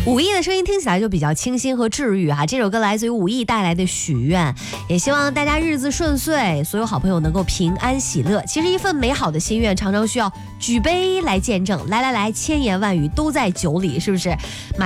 武艺的声音听起来就比较清新和治愈哈。这首歌来自于武艺带来的许愿，也希望大家日子顺遂，所有好朋友能够平安喜乐。其实一份美好的心愿常常需要举杯来见证，来，千言万语都在酒里，是不是？